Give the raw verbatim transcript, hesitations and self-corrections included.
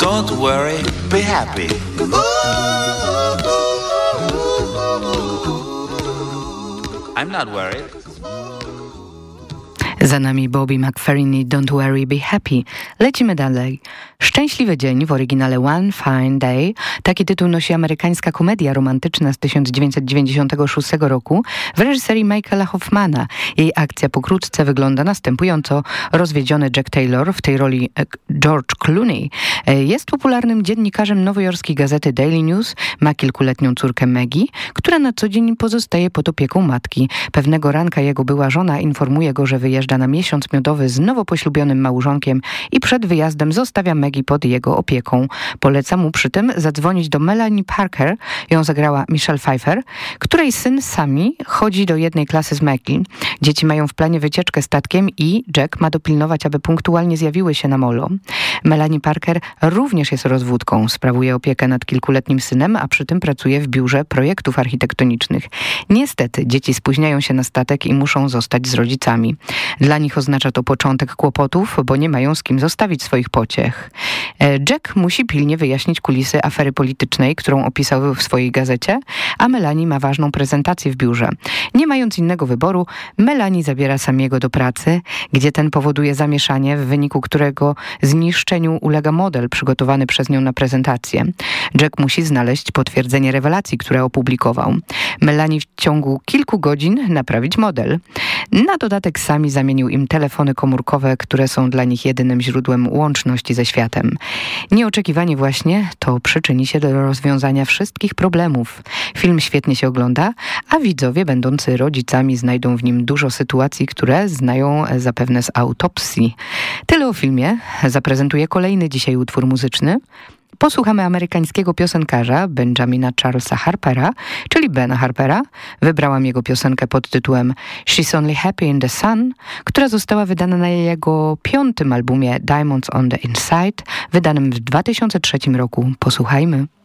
Don't worry, be happy. I'm not worried. Za nami Bobby McFerrin i Don't Worry, Be Happy. Lecimy dalej. Szczęśliwy dzień, w oryginale One Fine Day. Taki tytuł nosi amerykańska komedia romantyczna z tysiąc dziewięćset dziewięćdziesiątego szóstego roku w reżyserii Michaela Hoffmana. Jej akcja pokrótce wygląda następująco. Rozwiedziony Jack Taylor, w tej roli George Clooney, jest popularnym dziennikarzem nowojorskiej gazety Daily News, ma kilkuletnią córkę Maggie, która na co dzień pozostaje pod opieką matki. Pewnego ranka jego była żona informuje go, że wyjeżdża na miesiąc miodowy z nowo poślubionym małżonkiem i przed wyjazdem zostawia Maggie pod jego opieką. Poleca mu przy tym zadzwonić do Melanie Parker, ją zagrała Michelle Pfeiffer, której syn Sammy chodzi do jednej klasy z Maggie. Dzieci mają w planie wycieczkę statkiem i Jack ma dopilnować, aby punktualnie zjawiły się na molo. Melanie Parker również jest rozwódką, sprawuje opiekę nad kilkuletnim synem, a przy tym pracuje w biurze projektów architektonicznych. Niestety dzieci spóźniają się na statek i muszą zostać z rodzicami. Dla nich oznacza to początek kłopotów, bo nie mają z kim zostawić swoich pociech. Jack musi pilnie wyjaśnić kulisy afery politycznej, którą opisał w swojej gazecie, a Melanie ma ważną prezentację w biurze. Nie mając innego wyboru, Melanie zabiera Samiego do pracy, gdzie ten powoduje zamieszanie, w wyniku którego zniszczeniu ulega model przygotowany przez nią na prezentację. Jack musi znaleźć potwierdzenie rewelacji, które opublikował. Melanie w ciągu kilku godzin naprawić model. Na dodatek Sami zamienił im telefony komórkowe, które są dla nich jedynym źródłem łączności ze światem. Nieoczekiwanie właśnie to przyczyni się do rozwiązania wszystkich problemów. Film świetnie się ogląda, a widzowie będący rodzicami znajdą w nim dużo sytuacji, które znają zapewne z autopsji. Tyle o filmie. Zaprezentuję kolejny dzisiaj utwór muzyczny. Posłuchamy amerykańskiego piosenkarza Benjamina Charlesa Harpera, czyli Bena Harpera. Wybrałam jego piosenkę pod tytułem She's Only Happy in the Sun, która została wydana na jego piątym albumie Diamonds on the Inside, wydanym w dwa tysiące trzecim roku. Posłuchajmy.